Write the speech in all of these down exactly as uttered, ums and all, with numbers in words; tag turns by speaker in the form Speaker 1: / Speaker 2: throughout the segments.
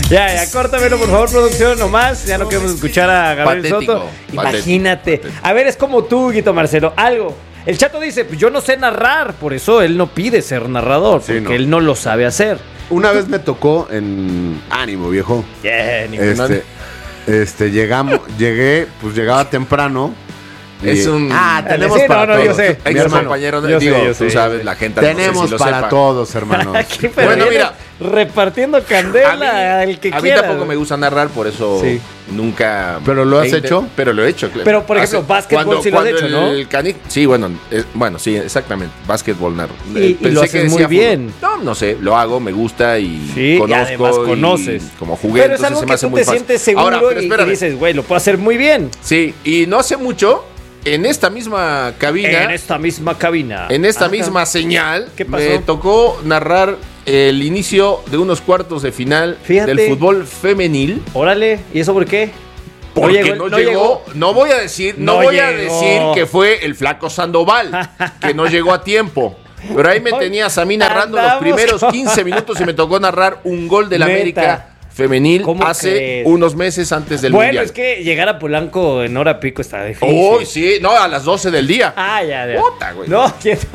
Speaker 1: Ya, ya, córtamelo, por favor, producción, nomás. Ya no queremos escuchar a Gabriel
Speaker 2: Patético,
Speaker 1: Soto.
Speaker 2: patético,
Speaker 1: Imagínate.
Speaker 2: patético.
Speaker 1: A ver, es como tú, Guito Marcelo, algo. El Chato dice, pues yo no sé narrar, por eso él no pide ser narrador,
Speaker 3: Sí,
Speaker 1: porque
Speaker 3: no.
Speaker 1: él no lo sabe hacer.
Speaker 3: Una vez me tocó en Ánimo, viejo.
Speaker 1: Yeah, ni-
Speaker 3: Este, este, llegamos, llegué, pues llegaba temprano. y-
Speaker 2: Es un...
Speaker 3: Ah, tenemos
Speaker 1: Sí, no,
Speaker 3: para
Speaker 1: no,
Speaker 3: todos.
Speaker 1: yo sé.
Speaker 2: Ex
Speaker 3: Mi hermano,
Speaker 2: compañero de...
Speaker 1: yo sé,
Speaker 2: digo,
Speaker 1: yo
Speaker 2: tú
Speaker 1: sé,
Speaker 2: sabes,
Speaker 1: yo sé.
Speaker 2: la gente no sé
Speaker 3: Tenemos
Speaker 2: si lo
Speaker 3: para
Speaker 2: sepa.
Speaker 3: todos, hermanos.
Speaker 1: Aquí, pero
Speaker 2: Bueno,
Speaker 1: vienes
Speaker 2: mira.
Speaker 1: repartiendo
Speaker 2: A
Speaker 1: candela al
Speaker 2: mí,
Speaker 1: que
Speaker 2: a mí
Speaker 1: quiera.
Speaker 2: tampoco me gusta narrar, por eso
Speaker 1: Sí.
Speaker 2: nunca...
Speaker 3: ¿Pero lo has
Speaker 2: he inte-
Speaker 3: hecho?
Speaker 2: Pero lo he hecho, claro.
Speaker 1: Pero, por ejemplo, básquetbol sí lo has hecho, ¿no?
Speaker 2: el cani- Sí, bueno, eh, bueno, sí, exactamente. Básquetbol narro.
Speaker 1: Y-
Speaker 2: Eh,
Speaker 1: y
Speaker 2: pensé
Speaker 1: lo
Speaker 2: que
Speaker 1: haces
Speaker 2: decía
Speaker 1: muy
Speaker 2: fútbol.
Speaker 1: bien.
Speaker 2: No, no sé, lo hago, me gusta y
Speaker 1: Sí, y
Speaker 2: conozco.
Speaker 1: además conoces.
Speaker 2: Y como jugué,
Speaker 1: Pero es
Speaker 2: entonces
Speaker 1: algo
Speaker 2: se me
Speaker 1: que
Speaker 2: hace
Speaker 1: tú
Speaker 2: muy
Speaker 1: te
Speaker 2: fácil.
Speaker 1: sientes seguro
Speaker 2: Ahora, pero
Speaker 1: y- y,
Speaker 2: espérame.
Speaker 1: dices, güey, lo puedo hacer muy bien.
Speaker 2: Sí, y no hace mucho, en esta misma cabina,
Speaker 1: En esta misma cabina.
Speaker 2: en esta
Speaker 1: Ajá.
Speaker 2: misma señal,
Speaker 1: ¿Qué pasó?
Speaker 2: me tocó narrar el inicio de unos cuartos de final
Speaker 1: Fíjate.
Speaker 2: del fútbol femenil.
Speaker 1: Órale, ¿y eso por qué?
Speaker 2: Porque
Speaker 1: llegó-
Speaker 2: no,
Speaker 1: no
Speaker 2: llegó,
Speaker 1: llegó.
Speaker 2: no voy a decir, no,
Speaker 1: No
Speaker 2: voy a
Speaker 1: llegó.
Speaker 2: decir que fue el flaco Sandoval, que no llegó a tiempo. Pero ahí me
Speaker 1: Ay,
Speaker 2: tenías a mí narrando los
Speaker 1: andamos
Speaker 2: primeros
Speaker 1: con-
Speaker 2: quince minutos y me tocó narrar un gol del
Speaker 1: Neta.
Speaker 2: América femenil
Speaker 1: ¿Cómo
Speaker 2: hace
Speaker 1: crees?
Speaker 2: unos meses antes del
Speaker 1: Bueno,
Speaker 2: Mundial.
Speaker 1: es que llegar a Polanco en hora pico está difícil.
Speaker 2: Uy, sí, no, a las doce del día.
Speaker 1: Ah, ya, ya.
Speaker 2: Puta, güey.
Speaker 1: No, quieto.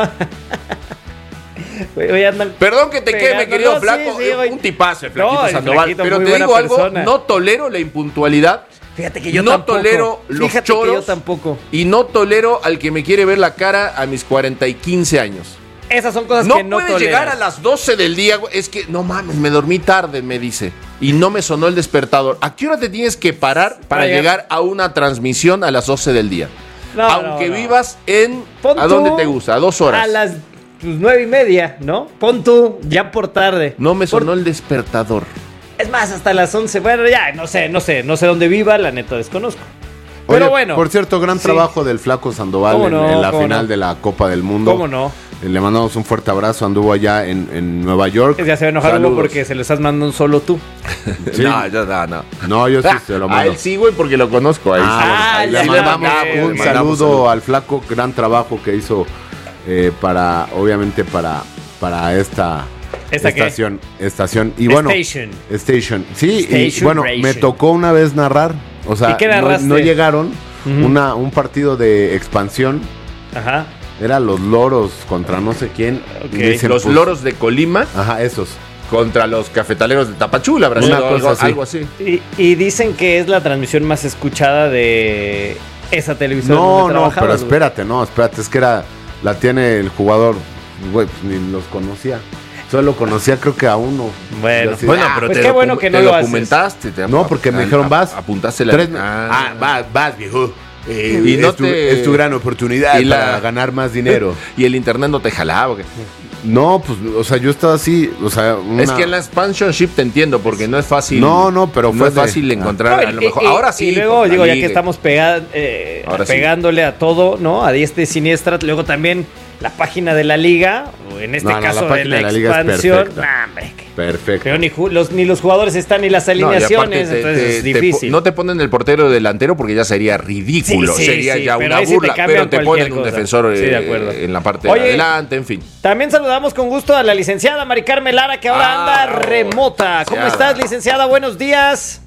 Speaker 1: Güey, hoy andan-
Speaker 2: Perdón que te queme,
Speaker 1: Pegando,
Speaker 2: querido
Speaker 1: no,
Speaker 2: flaco.
Speaker 1: sí, sí,
Speaker 2: eh,
Speaker 1: güey.
Speaker 2: un tipazo el flaquito
Speaker 1: No, el
Speaker 2: Sandoval.
Speaker 1: flaquito,
Speaker 2: Pero
Speaker 1: muy
Speaker 2: te
Speaker 1: buena
Speaker 2: digo algo,
Speaker 1: persona.
Speaker 2: no tolero la impuntualidad.
Speaker 1: Fíjate que yo
Speaker 2: no
Speaker 1: tampoco.
Speaker 2: tolero los
Speaker 1: Fíjate
Speaker 2: choros.
Speaker 1: que yo tampoco.
Speaker 2: Y no tolero al que me quiere ver la cara a mis cuarenta y quince años.
Speaker 1: Esas son cosas
Speaker 2: No,
Speaker 1: que no
Speaker 2: puedes
Speaker 1: toleras.
Speaker 2: llegar a las doce del día, güey. Es que, no mames, me dormí tarde, me dice. Y no me sonó el despertador. ¿A qué hora te tienes que parar para
Speaker 1: Para
Speaker 2: llegar a una transmisión a las doce del día?
Speaker 1: No,
Speaker 2: Aunque
Speaker 1: no, no.
Speaker 2: vivas en...
Speaker 1: Pon
Speaker 2: ¿A
Speaker 1: tú
Speaker 2: dónde te gusta? A dos horas.
Speaker 1: A las pues, nueve y media, ¿no? Pon tú, ya por tarde.
Speaker 2: No me
Speaker 1: Por-
Speaker 2: sonó el despertador.
Speaker 1: Es más, hasta las once. Bueno, ya, no sé, no sé. No sé dónde viva, la neta desconozco. Pero
Speaker 3: Oye,
Speaker 1: bueno.
Speaker 3: Por cierto, gran
Speaker 1: Sí.
Speaker 3: trabajo del flaco Sandoval
Speaker 1: ¿Cómo
Speaker 3: en,
Speaker 1: no?
Speaker 3: en la
Speaker 1: ¿Cómo
Speaker 3: final
Speaker 1: no?
Speaker 3: de la Copa del Mundo.
Speaker 1: ¿Cómo no?
Speaker 3: Eh, Le mandamos un fuerte abrazo. Anduvo allá en, en Nueva York.
Speaker 1: Es que ya se va a enojar Hugo
Speaker 2: Saludos.
Speaker 1: porque se lo estás mandando solo tú.
Speaker 3: Sí.
Speaker 2: No, yo no, no.
Speaker 3: No, yo sí
Speaker 2: Ah,
Speaker 3: se lo
Speaker 2: a
Speaker 3: mando.
Speaker 2: él sí, güey, porque lo conozco. Ahí
Speaker 3: Ah,
Speaker 2: sí.
Speaker 1: Ah,
Speaker 3: bueno,
Speaker 1: ya
Speaker 3: le
Speaker 1: le
Speaker 3: mandamos
Speaker 1: mandé,
Speaker 3: un
Speaker 2: le mandamos
Speaker 3: saludo
Speaker 2: saludo.
Speaker 3: al flaco, gran trabajo que hizo eh, para, obviamente, para, para esta
Speaker 1: ¿Esta qué?
Speaker 3: estación. Estación. Y bueno,
Speaker 1: Station.
Speaker 3: Station. Sí, y
Speaker 1: Station
Speaker 3: bueno,
Speaker 1: Ration.
Speaker 3: me tocó una vez narrar. O sea,
Speaker 1: ¿Y qué
Speaker 3: no,
Speaker 1: narraste?
Speaker 3: no llegaron.
Speaker 1: Ujú.
Speaker 3: una, un partido de expansión.
Speaker 1: Ajá.
Speaker 3: Era los loros contra no sé quién.
Speaker 1: Ok.
Speaker 3: Y dicen,
Speaker 2: Los
Speaker 3: pues,
Speaker 2: loros de Colima
Speaker 3: Ajá, esos.
Speaker 2: contra los cafetaleros de Tapachula, habrá
Speaker 3: Una
Speaker 2: sido
Speaker 3: cosa
Speaker 2: algo,
Speaker 3: así.
Speaker 2: algo así.
Speaker 1: Y, y dicen que es la transmisión más escuchada de esa televisión.
Speaker 3: No,
Speaker 1: donde
Speaker 3: no,
Speaker 1: trabajabas,
Speaker 3: pero
Speaker 1: güey.
Speaker 3: espérate, no, espérate, es que era, la tiene el jugador, güey, pues ni los conocía. Solo conocía creo que a uno.
Speaker 1: Bueno,
Speaker 3: Yo así,
Speaker 2: Bueno,
Speaker 3: ah,
Speaker 2: pero
Speaker 1: pues
Speaker 2: te,
Speaker 1: qué
Speaker 2: docu-
Speaker 1: bueno que no
Speaker 2: te
Speaker 1: lo haces.
Speaker 2: documentaste. te-
Speaker 3: No, porque me
Speaker 2: a-
Speaker 3: dijeron,
Speaker 2: a-
Speaker 3: vas.
Speaker 2: Apuntaste la...
Speaker 3: tres-
Speaker 2: Ah.
Speaker 3: ah, vas, vas, viejo. Eh,
Speaker 2: Y no
Speaker 3: es, tu,
Speaker 2: te-
Speaker 3: es tu gran oportunidad
Speaker 2: y la-
Speaker 3: para ganar más dinero.
Speaker 2: Y el internet no te jalaba. ¿o qué?
Speaker 3: No, pues, o sea, yo estaba así, o sea, una-
Speaker 2: Es que en la expansion ship te entiendo, porque no es fácil.
Speaker 3: No, no, pero
Speaker 2: no
Speaker 3: fue
Speaker 2: es
Speaker 3: de-
Speaker 2: fácil
Speaker 3: ah.
Speaker 2: encontrar.
Speaker 1: No,
Speaker 2: a lo
Speaker 1: y-
Speaker 2: mejor.
Speaker 1: y-
Speaker 2: Ahora sí.
Speaker 1: Y luego,
Speaker 2: por la
Speaker 1: digo, ya
Speaker 2: liga.
Speaker 1: que estamos pega- eh,
Speaker 2: Ahora sí.
Speaker 1: pegándole a todo, ¿no? A diestra y siniestra. Luego también la página de la liga, o en este
Speaker 3: No, no, la
Speaker 1: caso de
Speaker 3: página
Speaker 1: la
Speaker 3: de la liga es
Speaker 1: expansión.
Speaker 3: perfecta.
Speaker 1: Nah, hombre, que-
Speaker 3: Perfecto.
Speaker 1: pero ni, ju- los, ni los jugadores están, ni las
Speaker 2: No, y aparte
Speaker 1: alineaciones,
Speaker 2: te-
Speaker 1: entonces
Speaker 2: te-
Speaker 1: es
Speaker 2: te po-
Speaker 1: difícil.
Speaker 2: no te ponen el portero delantero porque ya sería ridículo.
Speaker 1: Sí, sí,
Speaker 2: sería
Speaker 1: sí,
Speaker 2: ya
Speaker 1: pero
Speaker 2: una
Speaker 1: ahí sí te
Speaker 2: burla.
Speaker 1: cambian
Speaker 2: pero te
Speaker 1: cualquier
Speaker 2: ponen un
Speaker 1: cosa.
Speaker 2: defensor
Speaker 1: Sí, de
Speaker 2: eh,
Speaker 1: acuerdo.
Speaker 2: en la parte
Speaker 1: Oye,
Speaker 2: de adelante, en fin.
Speaker 1: También saludamos con gusto a la licenciada Mari Carmen Lara, que ahora
Speaker 2: Ah,
Speaker 1: anda
Speaker 2: bravo,
Speaker 1: remota. ¿Cómo
Speaker 2: licenciada.
Speaker 1: estás, licenciada? Buenos días.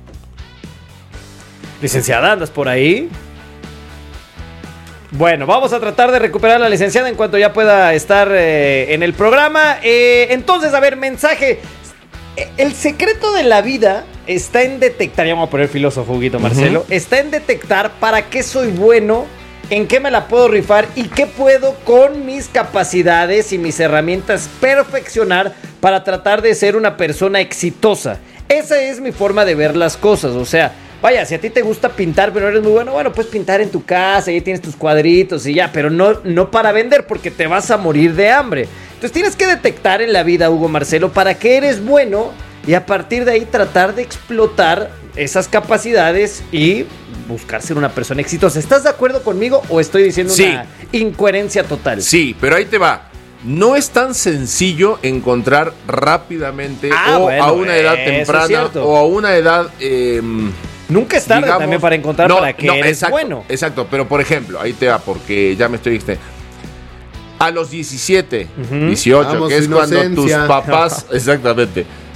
Speaker 1: Licenciada, ¿andas por ahí? Bueno, vamos a tratar de recuperar a la licenciada en cuanto ya pueda estar eh, en el programa. Eh, entonces, a ver, mensaje. Eh, El secreto de la vida está en detectar, ya vamos a poner filósofo, Huguito Marcelo, está en detectar para qué soy bueno, en qué me la puedo rifar y qué puedo con mis capacidades y mis herramientas perfeccionar para tratar de ser una persona exitosa. Esa es mi forma de ver las cosas, o sea, vaya, si a ti te gusta pintar pero no eres muy bueno, bueno, puedes pintar en tu casa, ahí tienes tus cuadritos y ya, pero no, no para vender porque te vas a morir de hambre. Entonces tienes que detectar en la vida, Hugo Marcelo, para qué eres bueno y a partir de ahí tratar de explotar esas capacidades y buscar ser una persona exitosa. ¿Estás de acuerdo conmigo o estoy diciendo
Speaker 2: Sí.
Speaker 1: una incoherencia total?
Speaker 2: Sí, pero ahí te va. No es tan sencillo encontrar rápidamente
Speaker 1: Ah,
Speaker 2: o
Speaker 1: bueno,
Speaker 2: a una edad
Speaker 1: eso es
Speaker 2: temprana
Speaker 1: cierto.
Speaker 2: o a una edad... eh,
Speaker 1: Nunca es tarde
Speaker 2: digamos-
Speaker 1: también para encontrar
Speaker 2: No,
Speaker 1: para qué
Speaker 2: no,
Speaker 1: eres
Speaker 2: exacto,
Speaker 1: bueno.
Speaker 2: Exacto, pero por ejemplo, ahí te va, porque ya me estoy... exten- A los diecisiete,
Speaker 1: Ujú.
Speaker 2: dieciocho,
Speaker 3: Vamos,
Speaker 2: que es cuando tus
Speaker 3: inocencia.
Speaker 2: papás... Exactamente.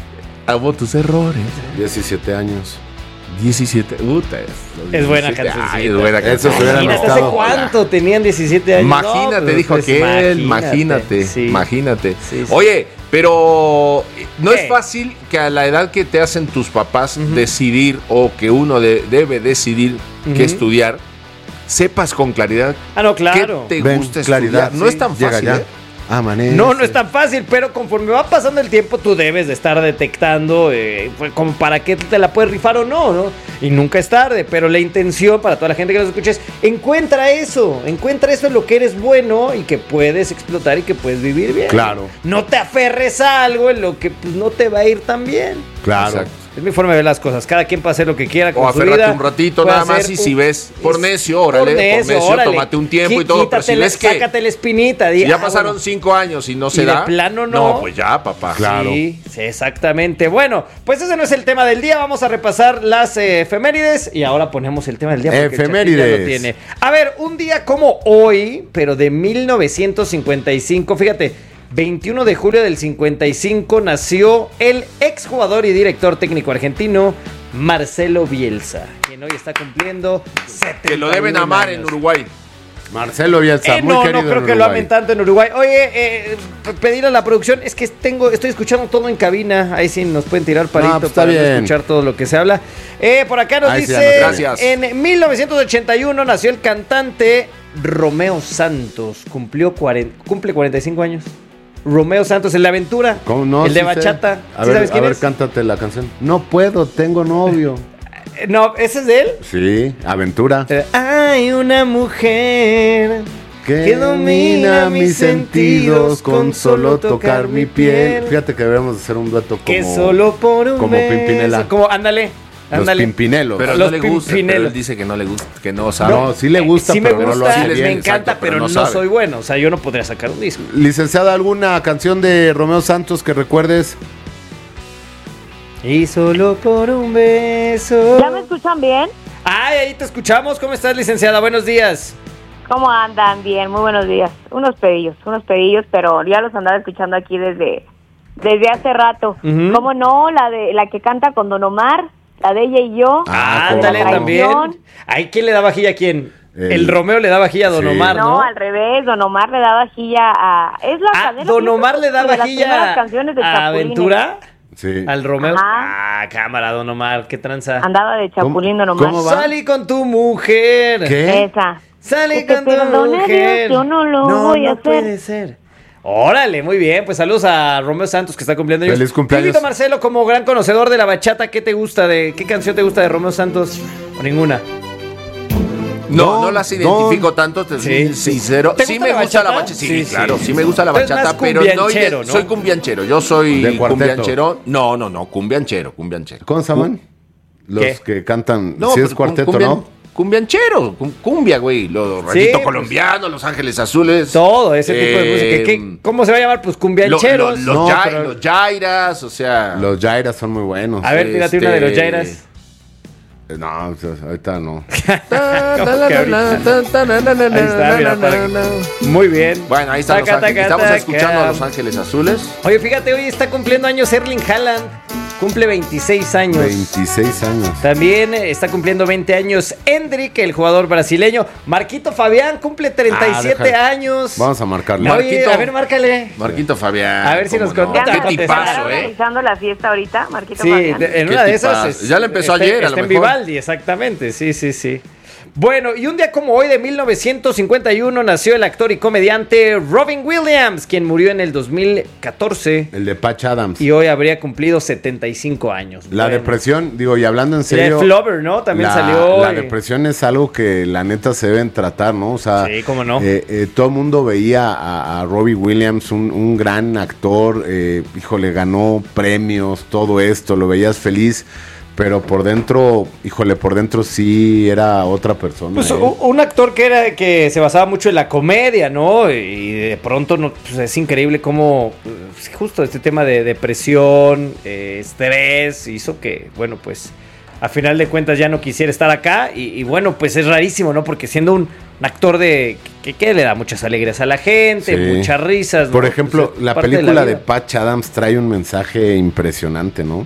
Speaker 2: amo tus errores.
Speaker 3: diecisiete años.
Speaker 2: diecisiete. Puta,
Speaker 1: Es buena
Speaker 2: diecisiete.
Speaker 1: canción.
Speaker 2: Ay, es buena
Speaker 3: Eso
Speaker 2: canción.
Speaker 3: se hubieran
Speaker 1: Imagínate hace
Speaker 3: estado.
Speaker 1: cuánto tenían diecisiete años.
Speaker 2: Imagínate,
Speaker 1: No, pues,
Speaker 2: dijo
Speaker 1: pues,
Speaker 2: aquel, imagínate,
Speaker 1: sí.
Speaker 2: imagínate.
Speaker 1: Sí, sí.
Speaker 2: Oye, pero no
Speaker 1: ¿Qué?
Speaker 2: es fácil que a la edad que te hacen tus papás
Speaker 1: Ujú.
Speaker 2: decidir o que uno de- debe decidir
Speaker 1: Ujú.
Speaker 2: qué estudiar, sepas con claridad
Speaker 1: Ah, no, claro.
Speaker 2: qué te
Speaker 3: Ven,
Speaker 2: gusta
Speaker 3: claridad.
Speaker 2: estudiar. No
Speaker 3: sí,
Speaker 2: es tan
Speaker 3: llega
Speaker 2: fácil,
Speaker 3: ya.
Speaker 2: ¿eh?
Speaker 3: Amanece.
Speaker 1: No, no es tan fácil, pero conforme va pasando el tiempo, tú debes de estar detectando eh, pues, como para qué te la puedes rifar o no, ¿no? Y nunca es tarde, pero la intención para toda la gente que nos escuches, encuentra eso, encuentra eso en lo que eres bueno y que puedes explotar y que puedes vivir bien.
Speaker 3: Claro.
Speaker 1: No te aferres a algo en lo que pues, no te va a ir tan bien.
Speaker 3: Claro.
Speaker 2: Exacto.
Speaker 1: Es mi forma de ver las cosas. Cada quien puede hacer lo que quiera con
Speaker 2: O
Speaker 1: su
Speaker 2: aférrate
Speaker 1: vida.
Speaker 2: un ratito
Speaker 1: Puede
Speaker 2: nada más
Speaker 1: hacer
Speaker 2: y si
Speaker 1: un-
Speaker 2: ves por
Speaker 1: es-
Speaker 2: necio, órale, por necio,
Speaker 1: órale.
Speaker 2: tómate un tiempo y
Speaker 1: Qui-
Speaker 2: todo, pero si
Speaker 1: quítatela,
Speaker 2: ves que
Speaker 1: sácate la espinita. di,
Speaker 2: ya
Speaker 1: ah,
Speaker 2: pasaron
Speaker 1: bueno.
Speaker 2: cinco años y no se
Speaker 1: Y de
Speaker 2: da.
Speaker 1: plano no.
Speaker 2: No, pues ya, papá.
Speaker 3: Claro.
Speaker 1: Sí, sí, exactamente. Bueno, pues ese no es el tema del día. Vamos a repasar las eh, efemérides y ahora ponemos el tema del día. porque el
Speaker 3: Efemérides.
Speaker 1: Chatín ya lo tiene. A ver, un día como hoy, pero de mil novecientos cincuenta y cinco, fíjate, veintiuno de julio del cincuenta y cinco nació el exjugador y director técnico argentino Marcelo Bielsa, quien hoy está cumpliendo setenta y uno
Speaker 2: Que lo deben amar en
Speaker 1: años.
Speaker 2: Uruguay.
Speaker 3: Marcelo Bielsa,
Speaker 1: Eh,
Speaker 3: muy
Speaker 1: no,
Speaker 3: querido
Speaker 1: no creo
Speaker 3: en
Speaker 1: que lo
Speaker 3: Uruguay.
Speaker 1: amen tanto en Uruguay. Oye, eh, pedir a la producción, es que tengo, estoy escuchando todo en cabina. Ahí sí nos pueden tirar palito
Speaker 3: No, pues está
Speaker 1: para no
Speaker 3: bien.
Speaker 1: escuchar todo lo que se habla. Eh, por acá nos
Speaker 3: Ahí sí,
Speaker 1: dice,
Speaker 3: ya
Speaker 2: no te- Gracias.
Speaker 1: en mil novecientos ochenta y uno nació el cantante Romeo Santos. Cumplió cuarenta, cumple cuarenta y cinco años. Romeo Santos, el de Aventura.
Speaker 3: ¿Cómo no?
Speaker 1: El de
Speaker 3: Sí sé.
Speaker 1: Bachata.
Speaker 3: A
Speaker 1: ¿Sí
Speaker 3: ver,
Speaker 1: sabes quién
Speaker 3: a ver,
Speaker 1: es?
Speaker 3: cántate la canción. No puedo, tengo novio.
Speaker 1: Eh, No, ¿ese es de él?
Speaker 3: Sí, aventura.
Speaker 1: Eh, Hay una mujer que domina mis sentidos con solo tocar mi piel.
Speaker 3: Fíjate que debemos hacer un dueto como,
Speaker 1: Que solo por un
Speaker 3: como
Speaker 1: beso.
Speaker 3: Pimpinela.
Speaker 1: Como, ándale,
Speaker 3: los
Speaker 1: ándale.
Speaker 3: Pimpinelos.
Speaker 2: Pero
Speaker 1: Los
Speaker 2: no le gusta.
Speaker 1: Pimpinelos.
Speaker 2: Pero él dice que no le gusta, que no sabe.
Speaker 3: no, sí le gusta,
Speaker 1: Sí me
Speaker 3: pero
Speaker 1: gusta,
Speaker 3: no lo hace
Speaker 1: me
Speaker 3: bien.
Speaker 1: encanta,
Speaker 2: exacto,
Speaker 1: pero,
Speaker 2: pero
Speaker 1: no,
Speaker 2: no sabe.
Speaker 1: soy bueno. O sea, yo no podría sacar un disco.
Speaker 3: Licenciada, ¿alguna canción de Romeo Santos que recuerdes?
Speaker 1: Y solo por un beso.
Speaker 4: ¿Ya me escuchan bien?
Speaker 1: Ay, ahí te escuchamos. ¿Cómo estás, licenciada? Buenos días.
Speaker 4: ¿Cómo andan? Bien, muy buenos días. Unos pedillos, unos pedillos, pero ya los andaba escuchando aquí desde desde hace rato.
Speaker 1: Ujú.
Speaker 4: ¿Cómo no? La de la que canta con Don Omar, la de ella y yo.
Speaker 3: Ah,
Speaker 1: ándale
Speaker 3: ¿cómo no?
Speaker 1: también.
Speaker 4: Traición.
Speaker 1: Ay, ¿quién le da vajilla a quién?
Speaker 3: El-
Speaker 1: El, Romeo le da vajilla a Don
Speaker 3: Sí.
Speaker 1: Omar, ¿no?
Speaker 4: No, al revés, Don Omar le da vajilla a... Es la
Speaker 1: Ah,
Speaker 4: cadena,
Speaker 1: Don
Speaker 4: yo
Speaker 1: Omar
Speaker 4: creo
Speaker 1: le da
Speaker 4: que de las
Speaker 1: vajilla
Speaker 4: primeras canciones de
Speaker 1: a
Speaker 4: Chapulines.
Speaker 1: Aventura.
Speaker 3: Sí.
Speaker 1: Al Romeo.
Speaker 4: Ajá.
Speaker 1: Ah, cámara, Don Omar, qué tranza.
Speaker 4: Andaba de Chapulín
Speaker 3: ¿Cómo-
Speaker 4: Don Omar.
Speaker 3: cómo va?
Speaker 1: Salí con tu mujer.
Speaker 3: ¿Qué?
Speaker 4: Esa.
Speaker 1: Salí
Speaker 4: Que te
Speaker 1: con tu
Speaker 4: perdone
Speaker 1: mujer.
Speaker 4: Dios, yo no lo voy a
Speaker 1: no
Speaker 4: hacer.
Speaker 1: puede ser. Órale, muy bien. Pues saludos a Romeo Santos que está cumpliendo años.
Speaker 3: Feliz cumpleaños.
Speaker 1: Te invito, Marcelo, como gran conocedor de la bachata, ¿qué te gusta de qué canción te gusta de Romeo Santos? O ninguna.
Speaker 2: No,
Speaker 3: No,
Speaker 2: no las
Speaker 3: no.
Speaker 2: identifico tanto, te soy
Speaker 1: Sí, sí.
Speaker 2: sincero.
Speaker 1: ¿Te
Speaker 2: Sí
Speaker 1: gusta
Speaker 2: me
Speaker 1: la
Speaker 2: gusta la
Speaker 1: bachata?
Speaker 2: bachata, sí,
Speaker 1: Sí, sí.
Speaker 2: claro, sí me gusta la
Speaker 1: Tú eres
Speaker 2: bachata,
Speaker 1: más
Speaker 2: pero no,
Speaker 1: cumbianchero,
Speaker 2: ide-
Speaker 1: ¿no?
Speaker 2: soy cumbianchero, yo soy
Speaker 3: De cuarteto.
Speaker 2: cumbianchero. No, no, no, cumbianchero, cumbianchero.
Speaker 3: ¿Cómo se llaman? Los
Speaker 1: ¿Qué?
Speaker 3: que cantan.
Speaker 2: No,
Speaker 3: si es
Speaker 2: pero
Speaker 3: cuarteto,
Speaker 2: cumbian-
Speaker 3: ¿no?
Speaker 2: Cumbianchero, cum- cumbia, güey, los
Speaker 1: Sí,
Speaker 2: rayitos
Speaker 1: pues.
Speaker 2: colombianos, Los Ángeles Azules.
Speaker 1: Todo ese tipo de
Speaker 2: eh,
Speaker 1: música. ¿Qué- ¿Cómo se va a llamar? Pues
Speaker 2: lo-
Speaker 1: cumbiancheros.
Speaker 2: lo- los,
Speaker 3: No,
Speaker 2: Yai-
Speaker 3: pero-
Speaker 2: los Jairas, o sea.
Speaker 3: Los Jairas son muy buenos.
Speaker 1: A ver, tírate una de los
Speaker 2: este-
Speaker 1: Jairas.
Speaker 3: Eh, No, pues, ahorita no.
Speaker 1: Ahí está, mira, para Muy bien.
Speaker 2: Bueno, ahí están Los
Speaker 1: Taca,
Speaker 2: Ángeles.
Speaker 1: taca,
Speaker 2: Estamos
Speaker 1: taca.
Speaker 2: escuchando a Los Ángeles Azules.
Speaker 1: Oye, fíjate, hoy está cumpliendo años Erling Haaland. Cumple veintiséis años.
Speaker 3: veintiséis años.
Speaker 1: También eh, está cumpliendo veinte años Endrick, el jugador brasileño. Marquito Fabián cumple treinta y siete
Speaker 3: Ah, deja-
Speaker 1: años.
Speaker 3: Vamos a marcarle.
Speaker 1: Oye,
Speaker 2: Marquito.
Speaker 1: a ver, márcale.
Speaker 2: Marquito Fabián.
Speaker 1: A ver si
Speaker 2: cómo
Speaker 1: nos contesta.
Speaker 4: Ya
Speaker 2: Qué
Speaker 4: anda-
Speaker 2: tipazo,
Speaker 4: ¿Está
Speaker 2: ¿eh?
Speaker 4: organizando la fiesta ahorita, Marquito
Speaker 1: Sí,
Speaker 4: Fabián?
Speaker 1: de- en
Speaker 2: Qué
Speaker 1: una de esas.
Speaker 2: tipazo.
Speaker 1: es-
Speaker 2: Ya la empezó
Speaker 1: está-
Speaker 2: ayer, a
Speaker 1: Está
Speaker 2: lo
Speaker 1: en
Speaker 2: mejor.
Speaker 1: Vivaldi, exactamente. Sí, sí, sí. Bueno, y un día como hoy de mil novecientos cincuenta y uno nació el actor y comediante Robin Williams, quien murió en el dos mil catorce
Speaker 3: El de Patch Adams.
Speaker 1: y hoy habría cumplido setenta y cinco años.
Speaker 3: La
Speaker 1: Bueno.
Speaker 3: depresión, digo, y hablando en
Speaker 1: Y de
Speaker 3: serio.
Speaker 1: Flower, ¿no? También
Speaker 3: la,
Speaker 1: salió.
Speaker 3: La
Speaker 1: y-
Speaker 3: depresión es algo que la neta se deben tratar, ¿no? O sea,
Speaker 1: Sí, cómo no.
Speaker 3: eh, eh, todo el mundo veía a, a Robbie Williams, un, un gran actor, eh, híjole, ganó premios, todo esto, lo veías feliz, pero por dentro, híjole, por dentro sí era otra persona.
Speaker 1: Pues
Speaker 3: ¿eh?
Speaker 1: u- un actor que era que se basaba mucho en la comedia, ¿no? Y de pronto no, pues es increíble cómo pues, justo este tema de depresión, eh, estrés, hizo que, bueno, pues a final de cuentas ya no quisiera estar acá. Y, y bueno, pues es rarísimo, ¿no? Porque siendo un, un actor de que, que le da muchas alegrías a la gente,
Speaker 3: Sí.
Speaker 1: muchas risas. ¿no?
Speaker 3: Por ejemplo,
Speaker 1: Pues es
Speaker 3: la
Speaker 1: parte
Speaker 3: película de,
Speaker 1: vida.
Speaker 3: Patch Adams trae un mensaje impresionante, ¿no?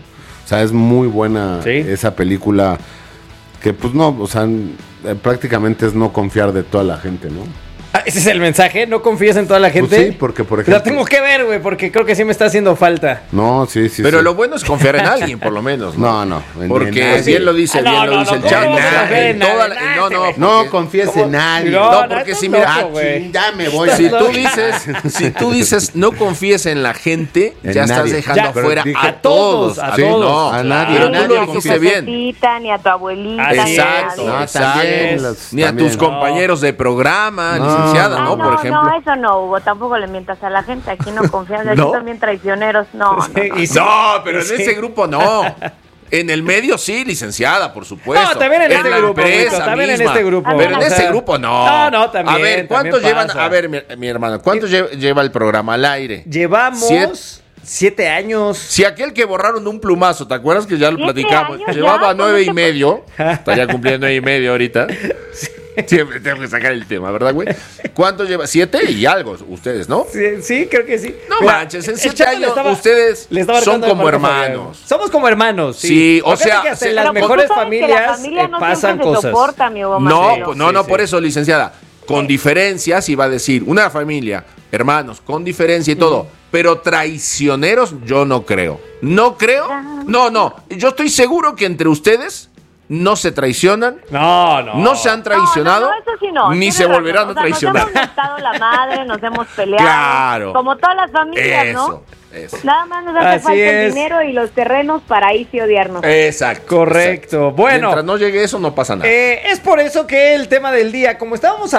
Speaker 3: sea, es muy buena
Speaker 1: Sí.
Speaker 3: esa película que pues no, o sea, eh, prácticamente es no confiar de toda la gente, ¿no?
Speaker 1: Ah, ese es el mensaje, no confíes en toda la gente.
Speaker 3: Pues sí, porque por ejemplo...
Speaker 1: La tengo que ver, güey, porque creo que sí me está haciendo falta.
Speaker 3: No, sí, sí,
Speaker 2: Pero
Speaker 3: sí.
Speaker 2: lo bueno es confiar en alguien, por lo menos.
Speaker 3: No, no. en- en
Speaker 2: Porque
Speaker 3: nadie.
Speaker 2: bien lo dice,
Speaker 1: Ah, no,
Speaker 2: bien lo
Speaker 1: no,
Speaker 2: dice
Speaker 1: no,
Speaker 2: el
Speaker 1: ¿cómo
Speaker 2: chat.
Speaker 1: vamos a ver
Speaker 2: En
Speaker 1: en
Speaker 2: toda
Speaker 1: nadie?
Speaker 2: la- No, no.
Speaker 3: No
Speaker 2: porque-
Speaker 3: confíes
Speaker 1: ¿Cómo?
Speaker 3: en nadie.
Speaker 1: No,
Speaker 2: No,
Speaker 1: no,
Speaker 2: porque
Speaker 1: estás
Speaker 2: si mira,
Speaker 1: loco, güey.
Speaker 3: Chin, ya me voy.
Speaker 2: Si tú
Speaker 1: loco.
Speaker 2: dices, si tú dices no confíes en la gente,
Speaker 3: En
Speaker 2: ya estás
Speaker 3: nadie.
Speaker 2: dejando
Speaker 1: Ya,
Speaker 3: pero
Speaker 2: fuera
Speaker 3: dije-
Speaker 2: a todos.
Speaker 1: a
Speaker 2: Sí,
Speaker 1: todos.
Speaker 2: no,
Speaker 3: A nadie,
Speaker 2: Pero
Speaker 3: a
Speaker 2: tú
Speaker 3: nadie
Speaker 2: lo
Speaker 3: confía.
Speaker 2: dijiste bien.
Speaker 4: Jefecita, ni a tu abuelita,
Speaker 1: Así
Speaker 4: ni a
Speaker 2: Exacto,
Speaker 4: nadie.
Speaker 3: No,
Speaker 2: exacto.
Speaker 3: también los-
Speaker 2: Ni a
Speaker 3: también.
Speaker 2: tus compañeros de programa,
Speaker 3: No.
Speaker 2: licenciada,
Speaker 4: Ah,
Speaker 2: ¿no?
Speaker 4: no,
Speaker 2: Por ejemplo.
Speaker 4: no, eso no, Hugo, tampoco le mientas a la gente, aquí no confías, aquí
Speaker 2: ¿No?
Speaker 4: son bien traicioneros, no, no, no.
Speaker 1: Y sí.
Speaker 2: No, pero en
Speaker 1: Sí.
Speaker 2: ese grupo no. En el medio sí, licenciada, por supuesto.
Speaker 1: No, también en este
Speaker 2: la
Speaker 1: grupo,
Speaker 2: empresa
Speaker 1: Huguito, también en
Speaker 2: misma.
Speaker 1: este grupo.
Speaker 2: Pero en
Speaker 1: o sea,
Speaker 2: ese grupo no.
Speaker 1: No, no, también.
Speaker 2: A ver, ¿cuántos
Speaker 1: también
Speaker 2: llevan?
Speaker 1: pasa.
Speaker 2: A ver, mi, mi hermano, ¿cuántos lle- lleva el programa al aire?
Speaker 1: Llevamos
Speaker 2: Siete.
Speaker 1: siete años.
Speaker 2: Si aquel que borraron de un plumazo, ¿te acuerdas que ya lo
Speaker 4: ¿Siete
Speaker 2: platicamos?
Speaker 4: años
Speaker 2: Llevaba
Speaker 4: ya?
Speaker 2: nueve y
Speaker 4: ¿Cómo se-
Speaker 2: medio. Estaría cumpliendo nueve y medio ahorita. Siempre tengo que sacar el tema, ¿verdad, güey? ¿Cuánto lleva? Siete y algo, ustedes, ¿no?
Speaker 1: Sí, sí, creo que sí.
Speaker 2: No
Speaker 1: Mira,
Speaker 2: manches, en
Speaker 1: el
Speaker 2: siete
Speaker 1: Chapo le
Speaker 2: años
Speaker 1: estaba-
Speaker 2: ustedes
Speaker 1: le estaba
Speaker 2: son
Speaker 1: marcando de
Speaker 2: como
Speaker 1: Marco Fabián.
Speaker 2: hermanos.
Speaker 1: Somos como hermanos, sí.
Speaker 2: Sí, o
Speaker 1: Fíjate
Speaker 2: sea,
Speaker 1: que hasta en
Speaker 2: se-
Speaker 1: las
Speaker 2: pero
Speaker 1: mejores
Speaker 4: Tú sabes que la
Speaker 1: familias
Speaker 4: familia
Speaker 1: eh,
Speaker 4: no
Speaker 1: pasan
Speaker 4: siempre se
Speaker 1: cosas.
Speaker 4: soporta, mi Hugo
Speaker 2: No,
Speaker 4: Marcelo.
Speaker 2: pues, no,
Speaker 1: Sí,
Speaker 2: no,
Speaker 1: sí.
Speaker 2: por eso, licenciada. Con diferencias, iba a decir, una familia, hermanos, con diferencia y todo. Pero traicioneros, yo no creo. No creo. No, no. Yo estoy seguro que entre ustedes no se traicionan,
Speaker 1: No, no.
Speaker 2: no se han traicionado,
Speaker 4: No, no, no, eso sí no.
Speaker 2: ni
Speaker 4: Tienes
Speaker 2: se
Speaker 4: razón.
Speaker 2: volverán
Speaker 4: O
Speaker 2: a
Speaker 4: sea,
Speaker 2: traicionar.
Speaker 4: Nos hemos mentado la madre, nos hemos peleado.
Speaker 2: Claro.
Speaker 4: Como todas las familias,
Speaker 2: Eso,
Speaker 4: ¿no?
Speaker 2: eso.
Speaker 4: Nada más nos hace
Speaker 1: Así
Speaker 4: falta el
Speaker 1: es.
Speaker 4: dinero y los terrenos para ahí sí odiarnos.
Speaker 2: Exacto.
Speaker 1: Correcto.
Speaker 2: exacto.
Speaker 1: Bueno.
Speaker 2: Mientras no llegue eso, no pasa nada.
Speaker 1: Eh, es por eso que el tema del día, como estábamos